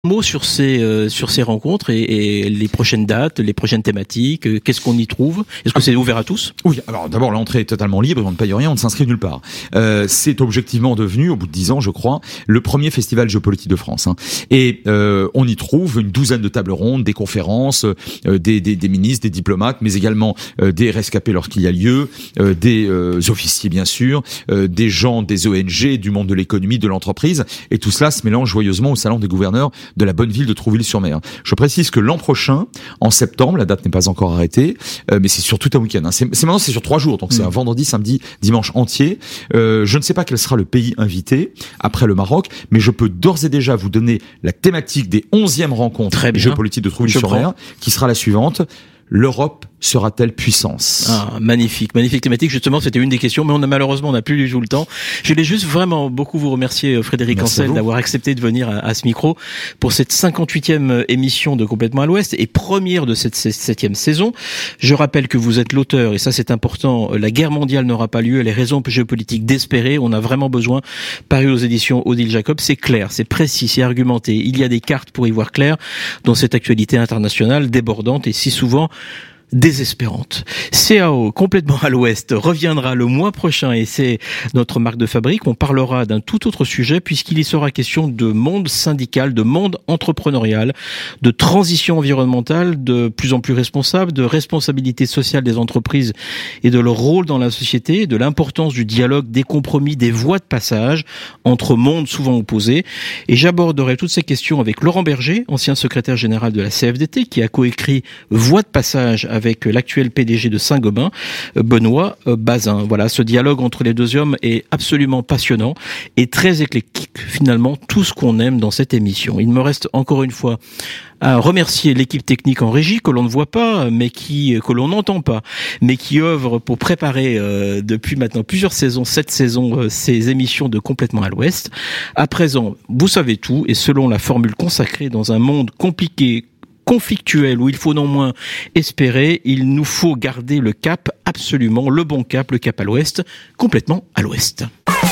Mot sur ces rencontres et les prochaines dates, les prochaines thématiques, qu'est-ce qu'on y trouve? Est-ce que c'est ouvert à tous? Oui, alors d'abord l'entrée est totalement libre, on ne paye rien, on ne s'inscrit nulle part. C'est objectivement devenu, au bout de 10 ans je crois, le premier festival géopolitique de France. Et on y trouve une douzaine de tables rondes, des conférences, des ministres, des diplomates, mais également des rescapés lorsqu'il y a lieu, des officiers bien sûr, des gens des ONG, du monde de l'économie, de l'entreprise, et tout cela se mélange joyeusement au salon des gouverneurs de la bonne ville de Trouville-sur-Mer. Je précise que l'an prochain, en septembre, la date n'est pas encore arrêtée, mais c'est sur tout un week-end. C'est maintenant c'est sur 3 jours, donc c'est un vendredi, samedi, dimanche entier. Je ne sais pas quel sera le pays invité après le Maroc, mais je peux d'ores et déjà vous donner la thématique des 11e rencontres géopolitiques de Trouville-sur-Mer, qui sera la suivante. L'Europe sera-t-elle puissance? Ah, magnifique thématique. Justement, c'était une des questions, mais on n'a plus du tout le temps. Je voulais juste vraiment beaucoup vous remercier, Frédéric Ancel, d'avoir accepté de venir à ce micro pour cette 58e émission de Complètement à l'Ouest et première de cette 7e saison. Je rappelle que vous êtes l'auteur, et ça c'est important, La guerre mondiale n'aura pas lieu, les raisons géopolitiques d'espérer. On a vraiment besoin, paru aux éditions Odile Jacob. C'est clair, c'est précis, c'est argumenté. Il y a des cartes pour y voir clair dans cette actualité internationale débordante et si souvent désespérante. CAO, complètement à l'ouest, reviendra le mois prochain et c'est notre marque de fabrique. On parlera d'un tout autre sujet puisqu'il y sera question de monde syndical, de monde entrepreneurial, de transition environnementale de plus en plus responsable, de responsabilité sociale des entreprises et de leur rôle dans la société, de l'importance du dialogue, des compromis, des voies de passage entre mondes souvent opposés. Et j'aborderai toutes ces questions avec Laurent Berger, ancien secrétaire général de la CFDT, qui a coécrit Voies de passage avec l'actuel PDG de Saint-Gobain, Benoît Bazin. Voilà, ce dialogue entre les deux hommes est absolument passionnant et très éclectique, finalement, tout ce qu'on aime dans cette émission. Il me reste encore une fois à remercier l'équipe technique en régie que l'on ne voit pas, mais que l'on n'entend pas, mais qui œuvre pour préparer depuis maintenant plusieurs saisons, 7 saisons, ces émissions de Complètement à l'Ouest. À présent, vous savez tout, et selon la formule consacrée dans un monde compliqué, conflictuel, où il faut non moins espérer, il nous faut garder le cap, absolument le bon cap, le cap à l'ouest, complètement à l'ouest.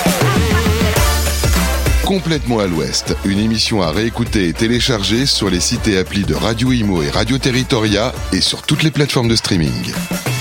Complètement à l'ouest, une émission à réécouter et télécharger sur les sites et applis de Radio Imo et Radio Territoria et sur toutes les plateformes de streaming.